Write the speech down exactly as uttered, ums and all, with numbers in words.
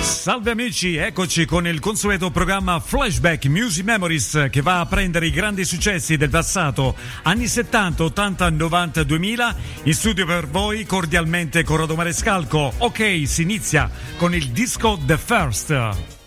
Salve amici, eccoci con il consueto programma Flashback Music Memories che va a prendere i grandi successi del passato, anni settanta, ottanta, novanta, duemila. In studio per voi cordialmente Corrado Marescalco. Ok, si inizia con il disco The First.